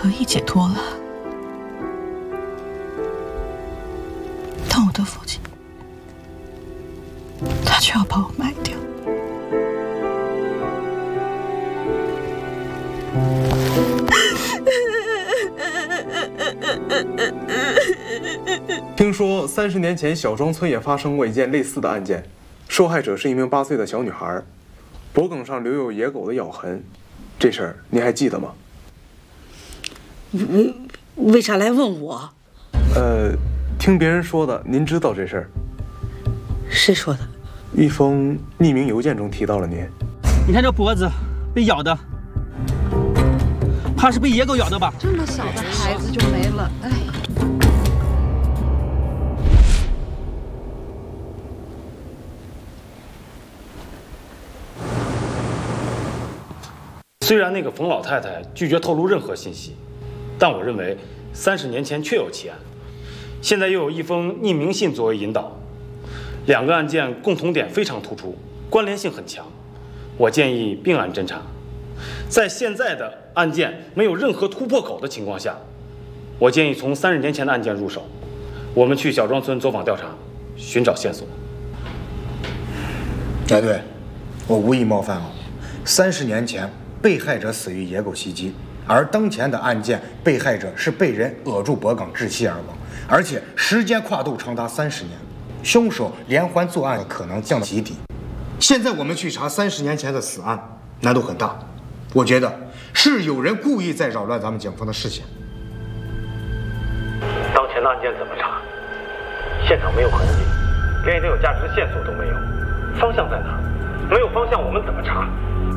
可以解脱了，但我的父亲，他却要把我卖掉。 听说30年前小庄村也发生过一件类似的案件，受害者是一名8岁的小女孩，脖颈上留有野狗的咬痕。这事儿您还记得吗？ 为啥来问我？ 听别人说的。您知道这事儿？ 谁说的？ 一封匿名邮件中提到了您。 你看这脖子被咬的，怕是被野狗咬的吧？ 这么小的孩子就没了，哎。 虽然那个冯老太太拒绝透露任何信息，但我认为30年前确有其案，现在又有一封匿名信作为引导，两个案件共同点非常突出，关联性很强。我建议并案侦查，在现在的案件没有任何突破口的情况下，我建议从30年前的案件入手，我们去小庄村走访调查，寻找线索。 哎，对，我无意冒犯哦。30年前，被害者死于野狗袭击，而当前的案件，被害者是被人扼住脖颈窒息而亡，而且时间跨度长达30年，凶手连环作案的可能降到极低。现在我们去查30年前的死案，难度很大。我觉得是有人故意在扰乱咱们警方的视线。 当前的案件怎么查？现场没有痕迹，连一点有价值的线索都没有，方向在哪？没有方向，我们怎么查？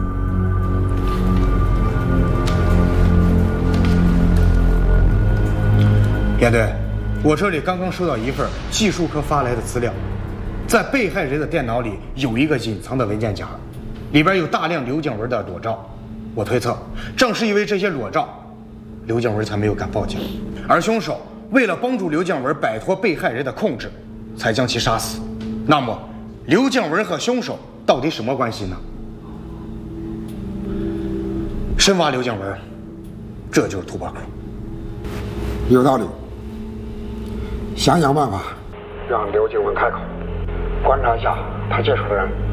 严队，我这里刚刚收到一份技术科发来的资料，在被害人的电脑里有一个隐藏的文件夹，里边有大量刘静文的裸照。我推测，正是因为这些裸照，刘静文才没有敢报警，而凶手为了帮助刘静文摆脱被害人的控制，才将其杀死。那么，刘静文和凶手到底什么关系呢？深挖刘静文，这就是突破口。 有道理。想想办法，让刘静文开口，观察一下他接触的人。